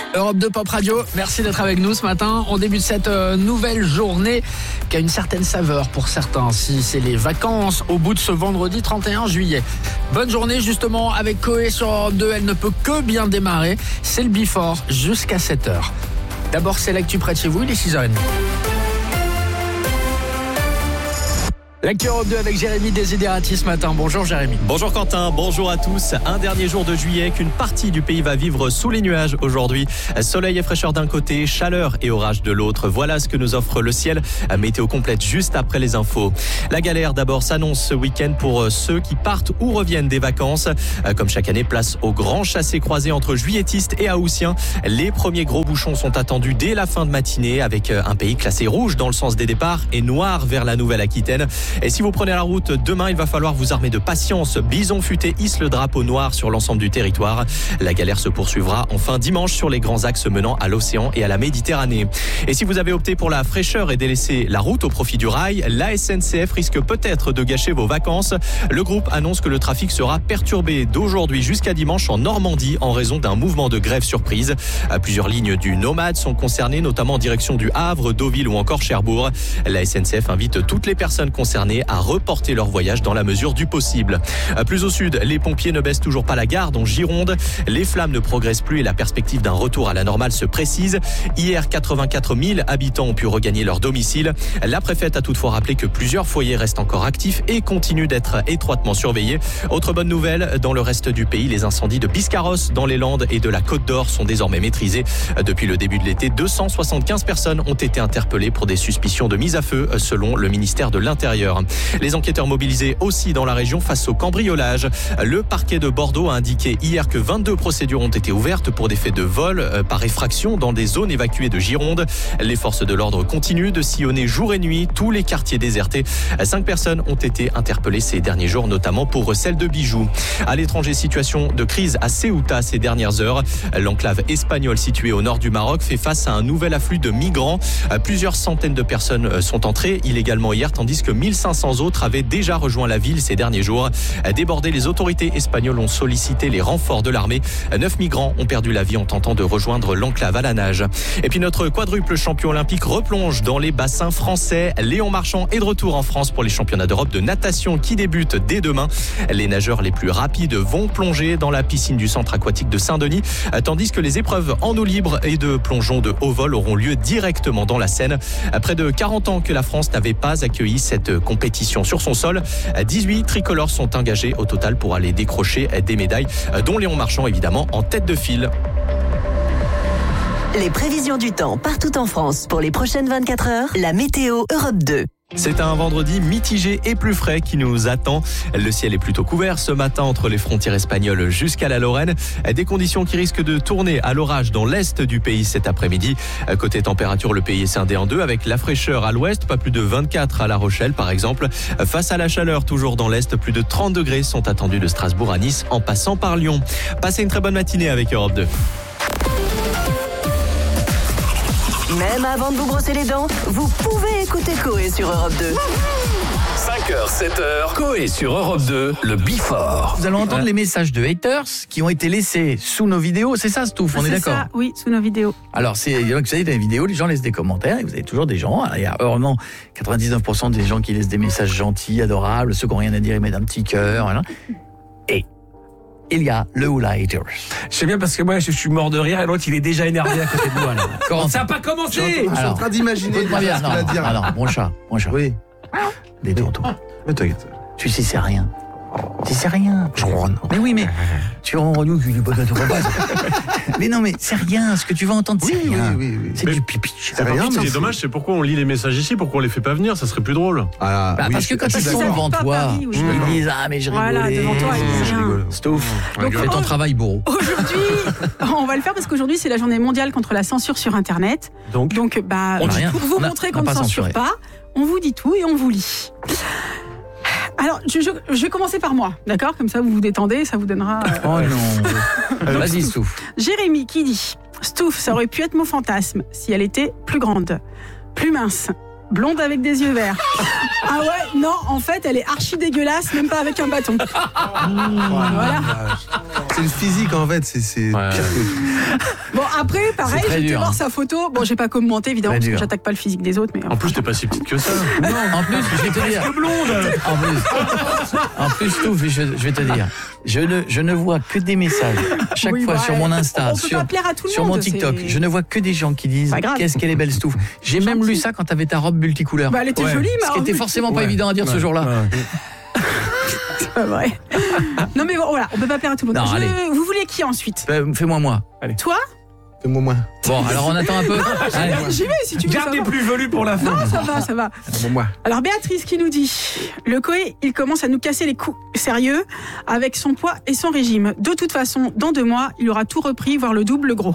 Europe 2 Pop Radio, merci d'être avec nous ce matin. On débute cette nouvelle journée qui a une certaine saveur pour certains. Si c'est les vacances au bout de ce vendredi 31 juillet. Bonne journée justement avec Coé sur Europe 2. Elle ne peut que bien démarrer. C'est le Before jusqu'à 7h. D'abord, c'est l'actu près de chez vous, il est 6h30. L'actu Europe 2 avec Jérémy Desiderati ce matin. Bonjour Jérémy. Bonjour Quentin, bonjour à tous. Un dernier jour de juillet qu'une partie du pays va vivre sous les nuages aujourd'hui. Soleil et fraîcheur d'un côté, chaleur et orage de l'autre. Voilà ce que nous offre le ciel. Météo complète juste après les infos. La galère d'abord s'annonce ce week-end pour ceux qui partent ou reviennent des vacances. Comme chaque année, place au grand chassé-croisé entre juilletistes et haussiens. Les premiers gros bouchons sont attendus dès la fin de matinée avec un pays classé rouge dans le sens des départs et noir vers la Nouvelle-Aquitaine. Et si vous prenez la route demain, il va falloir vous armer de patience. Bison Futé hisse le drapeau noir sur l'ensemble du territoire. La galère se poursuivra enfin dimanche sur les grands axes menant à l'océan et à la Méditerranée. Et si vous avez opté pour la fraîcheur et délaissé la route au profit du rail, la SNCF risque peut-être de gâcher vos vacances. Le groupe annonce que le trafic sera perturbé d'aujourd'hui jusqu'à dimanche en Normandie en raison d'un mouvement de grève surprise. Plusieurs lignes du Nomade sont concernées, notamment en direction du Havre, Deauville ou encore Cherbourg. La SNCF invite toutes les personnes concernées à reporter leur voyage dans la mesure du possible. Plus au sud, les pompiers ne baissent toujours pas la garde en Gironde. Les flammes ne progressent plus et la perspective d'un retour à la normale se précise. Hier, 84 000 habitants ont pu regagner leur domicile. La préfète a toutefois rappelé que plusieurs foyers restent encore actifs et continuent d'être étroitement surveillés. Autre bonne nouvelle, dans le reste du pays, les incendies de Biscarrosse dans les Landes et de la Côte d'Or sont désormais maîtrisés. Depuis le début de l'été, 275 personnes ont été interpellées pour des suspicions de mise à feu, selon le ministère de l'Intérieur. Les enquêteurs mobilisés aussi dans la région face au cambriolage. Le parquet de Bordeaux a indiqué hier que 22 procédures ont été ouvertes pour des faits de vol par effraction dans des zones évacuées de Gironde. Les forces de l'ordre continuent de sillonner jour et nuit tous les quartiers désertés. 5 personnes ont été interpellées ces derniers jours, notamment pour recel de bijoux. À l'étranger, situation de crise à Ceuta ces dernières heures. L'enclave espagnole située au nord du Maroc fait face à un nouvel afflux de migrants. Plusieurs centaines de personnes sont entrées illégalement hier, tandis que 1500 autres avaient déjà rejoint la ville ces derniers jours. Débordées, les autorités espagnoles ont sollicité les renforts de l'armée. 9 migrants ont perdu la vie en tentant de rejoindre l'enclave à la nage. Et puis notre quadruple champion olympique replonge dans les bassins français. Léon Marchand est de retour en France pour les championnats d'Europe de natation qui débutent dès demain. Les nageurs les plus rapides vont plonger dans la piscine du centre aquatique de Saint-Denis, tandis que les épreuves en eau libre et de plongeon de haut vol auront lieu directement dans la Seine. Près de 40 ans que la France n'avait pas accueilli cette compétition sur son sol. 18 tricolores sont engagés au total pour aller décrocher des médailles, dont Léon Marchand évidemment en tête de file. Les prévisions du temps partout en France pour les prochaines 24 heures, la météo Europe 2. C'est un vendredi mitigé et plus frais qui nous attend. Le ciel est plutôt couvert ce matin entre les frontières espagnoles jusqu'à la Lorraine. Des conditions qui risquent de tourner à l'orage dans l'est du pays cet après-midi. Côté température, le pays est scindé en deux avec la fraîcheur à l'ouest, pas plus de 24 à La Rochelle par exemple. Face à la chaleur, toujours dans l'est, plus de 30 degrés sont attendus de Strasbourg à Nice en passant par Lyon. Passez une très bonne matinée avec Europe 2. Même avant de vous brosser les dents, vous pouvez écouter Coé sur Europe 2. 5h, 7h, Coé sur Europe 2, le Before. Nous allons entendre les messages de haters qui ont été laissés sous nos vidéos. C'est ça, Stouff, on est d'accord? Ça, oui, sous nos vidéos. Alors, vous savez, dans les vidéos, les gens laissent des commentaires et vous avez toujours des gens. Il y a heureusement 99% des gens qui laissent des messages gentils, adorables. Ceux qui n'ont rien à dire, ils mettent un petit cœur. Voilà. Et il y a le Hula Haters. Je sais bien parce que moi je suis mort de rire et l'autre il est déjà énervé à côté de moi là. Ça n'a pas commencé. Je suis en train d'imaginer ce qu'il va dire. Alors, mon chat. Oui. Détends-toi. Mais t'inquiète. Tu sais, c'est rien. Tu sais rien. Je ronronne. Mais oui, mais tu ronronnes, tu dis pas. Mais non, mais c'est rien. Ce que tu vas entendre, c'est rien. Oui. C'est du pipi. C'est rien. Ce qui est dommage, c'est pourquoi on lit les messages ici, pourquoi on les fait pas venir, ça serait plus drôle. Parce que quand ils sont devant toi, ils disent mais je rigolais. Voilà, devant toi, ils disent rien. Stouff, Donc, fais ton travail, bourreau. Aujourd'hui, on va le faire parce qu'aujourd'hui, c'est la journée mondiale contre la censure sur Internet. Donc pour vous montrer qu'on ne censure pas, on vous dit tout et on vous lit. Alors, je vais commencer par moi, d'accord? Comme ça, vous vous détendez, ça vous donnera... Oh non. Vas-y, Stouff. Jérémy qui dit « Stouff, ça aurait pu être mon fantasme si elle était plus grande, plus mince, blonde avec des yeux verts. » Ah ouais, non, en fait, elle est archi dégueulasse, même pas avec un bâton. Voilà. C'est le physique, en fait, c'est pire que... Bon, Après, pareil, j'ai voir sa photo. Bon, j'ai pas commenté évidemment parce que j'attaque pas le physique des autres, mais en plus t'es pas si petite que ça. Non, en plus, je vais te dire. En plus, tout, je vais te dire. Je ne vois que des messages chaque fois sur mon Insta, sur mon TikTok. Je ne vois que des gens qui disent qu'est-ce qu'elle est belle Stouff. J'ai même lu ça quand t'avais ta robe multicouleur. Elle était jolie, mais ce qui était forcément pas évident à dire ce jour-là. C'est pas vrai. Non mais bon, voilà, on peut pas plaire à tout le monde. Vous voulez qui ensuite? Fais-moi moi. Allez. Toi? Fais-moi moins. Bon, alors on attend un peu. J'y vais si tu veux. Garde les plus velus pour la fin. Non, ça va. Moi. Alors Béatrice qui nous dit le Coé, il commence à nous casser les coups sérieux avec son poids et son régime. De toute façon, dans 2 mois, il aura tout repris, voire le double gros.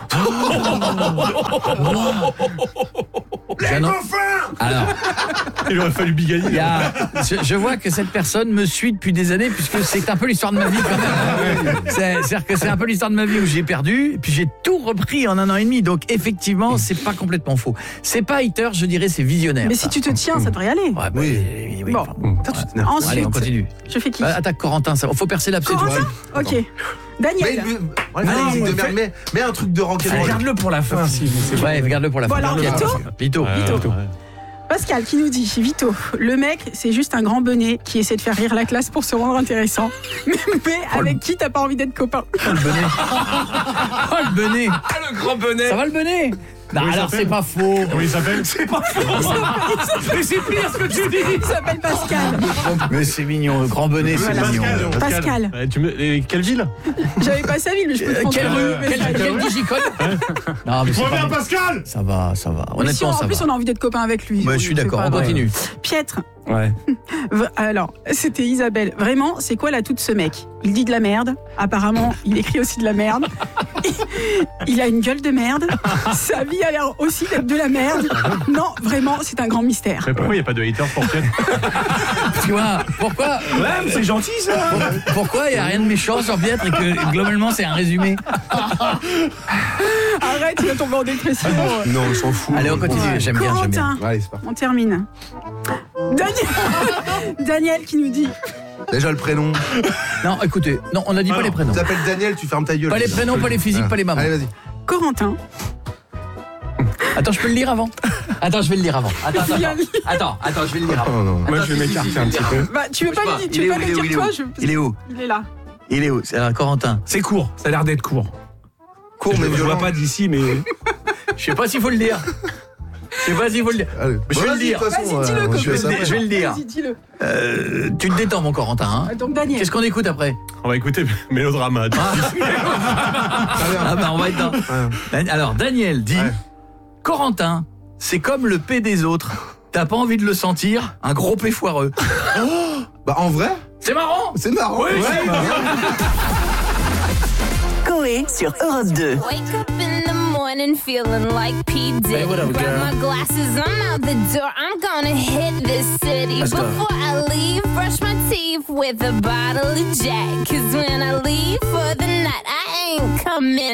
Alors, il aurait fallu bigailler. Je vois que cette personne me suit depuis des années puisque c'est un peu l'histoire de ma vie quand même. C'est-à-dire que c'est un peu l'histoire de ma vie où j'ai perdu et puis j'ai tout repris en 1 an et demi. Donc effectivement, c'est pas complètement faux. C'est pas hater, je dirais, c'est visionnaire. Mais si tu te tiens, ça devrait aller. Ouais, oui. Bon. Ensuite, allez, on continue. Je fais qui? Attaque Corentin, il faut percer l'abcès. Corentin, ok. Daniel. Mets un truc de rancune. Garde-le pour la fin. Ouais, garde-le pour la fin. Bon, alors Vito. Pascal qui nous dit Vito, le mec c'est juste un grand bonnet qui essaie de faire rire la classe pour se rendre intéressant. Mais avec qui t'as pas envie d'être copain? Oh le bonnet. Oh le bonnet. Le grand bonnet. Ça va le bonnet? Non, alors c'est pas faux. Comment il s'appelle? C'est pas faux. Mais c'est pire ce que tu dis. Il s'appelle Pascal. Mais c'est mignon, le grand bonnet, c'est mignon. Pascal. Quelle ville? J'avais pas sa ville, mais je peux te prendre quelle rue? Quel digicode? Non, mais reviens Pascal. Ça va. Honnêtement, en plus, on a envie d'être copains avec lui. Je suis d'accord, on continue. Pietre. Ouais. Alors, c'était Isabelle. Vraiment, c'est quoi là tout de ce mec? Il dit de la merde. Apparemment, il écrit aussi de la merde. Il a une gueule de merde. Sa vie a l'air aussi d'être de la merde. Non, vraiment, c'est un grand mystère. Mais pourquoi il n'y a pas de haters pour Pietre? Tu vois, pourquoi? Ouais, mais c'est gentil ça. Pourquoi il n'y a rien de méchant sur Pietre et que globalement c'est un résumé? Arrête, il va tomber en dépression. Non, on s'en fout. Allez, on continue, j'aime bien. Allez, c'est parti. On termine. Daniel qui nous dit. Déjà le prénom. Non, écoutez, on n'a dit pas les prénoms. Tu t'appelles Daniel, tu fermes ta gueule. Pas les prénoms, pas les physiques, pas les mamans. Allez, vas-y. Corentin. Attends, je peux le lire avant. Attends, je vais le lire avant. Attends, je vais le lire avant. Moi, je vais m'écarter un petit peu. Bah, tu veux pas le dire toi? Il est où? Il est là. Il est où? C'est un Corentin. C'est court, ça a l'air d'être court. Mais je vois pas d'ici, mais. Je sais pas s'il faut le dire. Je vais le dire. Je vais le dire. Dis-le. Tu te détends, mon Corentin. Hein. Donc, Daniel. Qu'est-ce qu'on écoute après? On va écouter Mélodrama. Ah bah on va être dans. Alors, Daniel dit Corentin, c'est comme le P des autres. T'as pas envie de le sentir? Un gros P foireux. Bah, en vrai? C'est marrant. C'est marrant. Oui, c'est marrant. Coé sur Europe 2. Wake up in the morning feeling like P. Diddy. Hey, what up, Grab girl? my glasses, I'm out the door. I'm gonna hit this city. Let's go. Before I leave, brush my teeth with a bottle of Jack. 'Cause when I leave for the night, I ain't coming